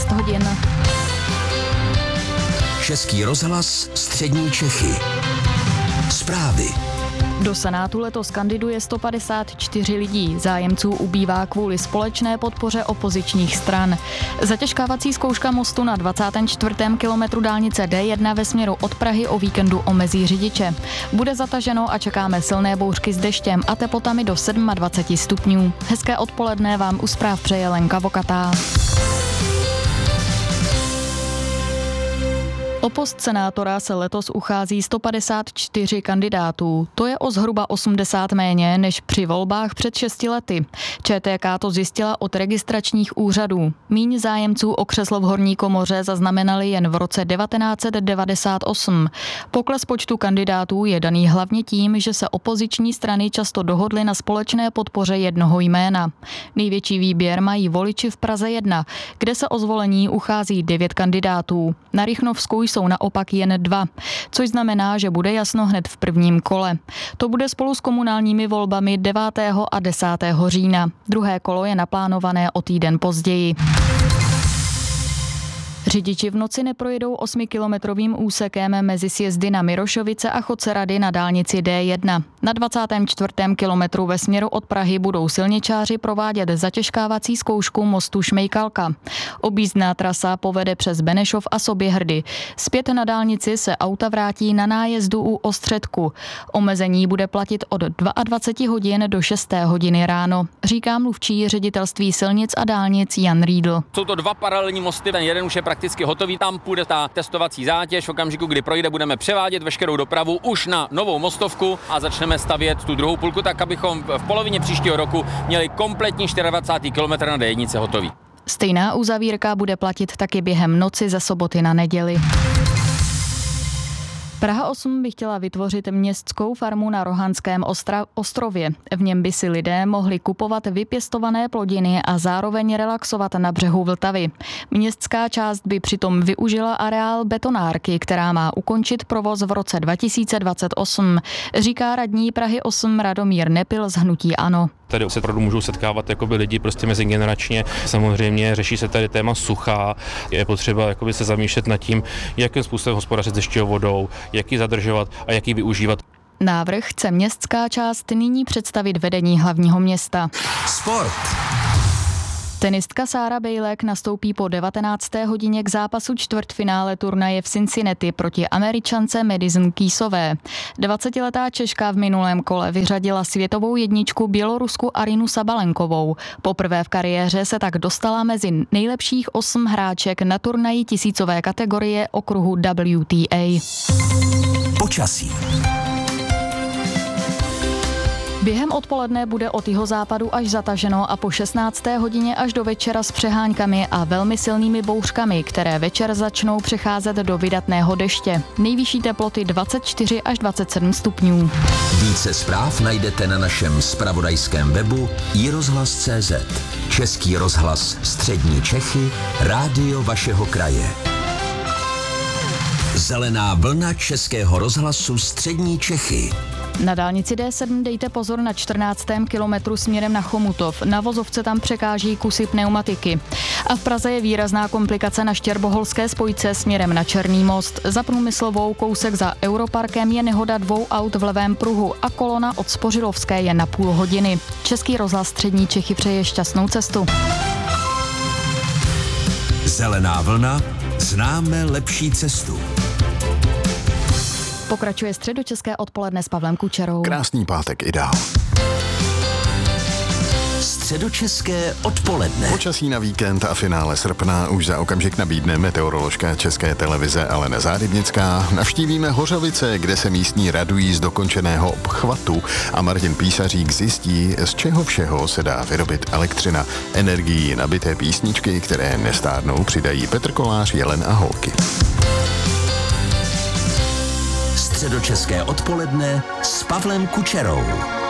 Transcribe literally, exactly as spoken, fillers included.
třináct hodin. Český rozhlas Střední Čechy. Zprávy. Do Senátu letos kandiduje sto padesát čtyři lidí. Zájemců ubývá kvůli společné podpoře opozičních stran. Zatěžkávací zkouška mostu na dvacátém čtvrtém kilometru dálnice D jedna ve směru od Prahy o víkendu omezí řidiče. Bude zataženo a čekáme silné bouřky s deštěm a teplotami do dvacet sedm stupňů. Hezké odpoledne vám u zpráv přeje Lenka Vokatá. O post senátora se letos uchází sto padesát čtyři kandidátů. To je o zhruba osmdesát méně než při volbách před šesti lety. ČTK to zjistila od registračních úřadů. Míň zájemců o křeslo v horní komoře zaznamenali jen v roce devatenáct set devadesát osm. Pokles počtu kandidátů je daný hlavně tím, že se opoziční strany často dohodly na společné podpoře jednoho jména. Největší výběr mají voliči v Praze jedna, kde se o zvolení uchází devět kandidátů. Na Rychnovsku jsou naopak jen dva, což znamená, že bude jasno hned v prvním kole. To bude spolu s komunálními volbami devátého a desátého října. Druhé kolo je naplánované o týden později. Řidiči v noci neprojedou osmikilometrovým úsekem mezi sjezdy na Mirošovice a Chodcerady na dálnici D jedna. Na dvacátém čtvrtém kilometru ve směru od Prahy budou silničáři provádět zatěžkávací zkoušku mostu Šmejkalka. Objízdná trasa povede přes Benešov a Soběhrdy. Zpět na dálnici se auta vrátí na nájezdu u Ostředku. Omezení bude platit od dvacet dva hodin do šesté hodiny ráno, říká mluvčí ředitelství silnic a dálnic Jan Riedl. Jsou to dva paralelní mosty, ten jeden už je prakticky hotový. Tam půjde ta testovací zátěž. V okamžiku, kdy projde, budeme převádět veškerou dopravu už na novou mostovku a začneme stavět tu druhou půlku, tak abychom v polovině příštího roku měli kompletní dvacátý čtvrtý kilometr na D jedna hotový. Stejná uzavírka bude platit taky během noci ze soboty na neděli. Praha osm by chtěla vytvořit městskou farmu na Rohanském ostra- ostrově. V něm by si lidé mohli kupovat vypěstované plodiny a zároveň relaxovat na břehu Vltavy. Městská část by přitom využila areál betonárky, která má ukončit provoz v roce dva tisíce dvacet osm, říká radní Prahy osm Radomír Nepil z hnutí ANO. Tady se opravdu můžou setkávat jakoby lidi prostě mezigeneračně. Samozřejmě řeší se tady téma sucha. Je potřeba jakoby se zamýšlet nad tím, jakým způsobem hospodařit s dešťovou vodou, jak ji zadržovat a jak ji využívat. Návrh chce městská část nyní představit vedení hlavního města. Sport. Tenistka Sára Bejlek nastoupí po devatenácté hodině k zápasu čtvrtfinále turnaje v Cincinnati proti Američance Madison Keysové. dvacetiletá Češka v minulém kole vyřadila světovou jedničku Bělorusku Arinu Sabalenkovou. Poprvé v kariéře se tak dostala mezi nejlepších osm hráček na turnaji tisícové kategorie okruhu W T A. Počasí. Během odpoledne bude od jihozápadu až zataženo a po šestnácté hodině až do večera s přeháňkami a velmi silnými bouřkami, které večer začnou přecházet do vydatného deště. Nejvyšší teploty dvacet čtyři až dvacet sedm stupňů. Více zpráv najdete na našem zpravodajském webu i rozhlas tečka cé zet. Český rozhlas Střední Čechy, rádio vašeho kraje. Zelená vlna Českého rozhlasu Střední Čechy. Na dálnici D sedm dejte pozor na čtrnáctém kilometru směrem na Chomutov. Na vozovce tam překáží kusy pneumatiky. A v Praze je výrazná komplikace na Štěrboholské spojce směrem na Černý most. Za Průmyslovou kousek za Europarkem je nehoda dvou aut v levém pruhu a kolona od Spořilovské je na půl hodiny. Český rozhlas Střední Čechy přeje šťastnou cestu. Zelená vlna, známe lepší cestu. Pokračuje středočeské odpoledne s Pavlem Kučerou. Krásný pátek i dál. Středočeské odpoledne. Počasí na víkend a finále srpna už za okamžik nabídne meteoroložka České televize Alena Zárybnická. Navštívíme Hořovice, kde se místní radují z dokončeného obchvatu a Martin Písařík zjistí, z čeho všeho se dá vyrobit elektřina. Energií nabité písničky, které nestárnou, přidají Petr Kolář, Jelen a Holky. Středočeské odpoledne s Pavlem Kučerou.